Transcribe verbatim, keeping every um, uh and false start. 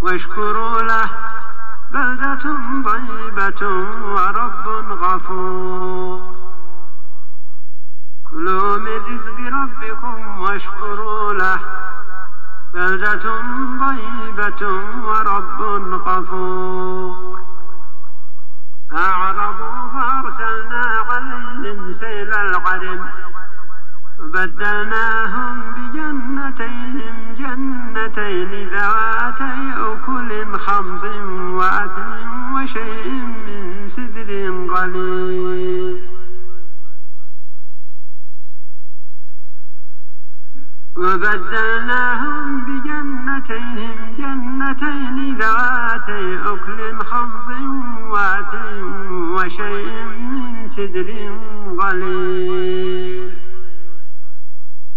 واشكروا له بلدة طيبة ورب غفور. كلوا من رزق ربكم واشكروا له بلدة طيبة ورب غفور. أعرضوا فأرسلنا عليهم سيل العرم وبدلناهم بجنتين جنتين ذواتي أكل خمط وأثل وشيء من سدر قليل. وبدلناهم بجنتين جنتين ذواتي أكل خمط وأثل وشيء من سدر قليل.